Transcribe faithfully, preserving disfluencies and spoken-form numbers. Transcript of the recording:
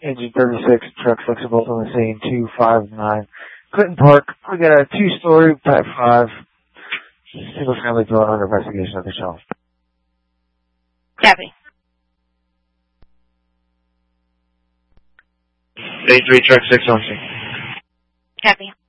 engine thirty-six, truck flexible on the scene, two five nine. Clinton Park, we got a two-story, Type five, single-family dwelling under investigation at the shelf. Copy. eight three, truck six on scene. Copy.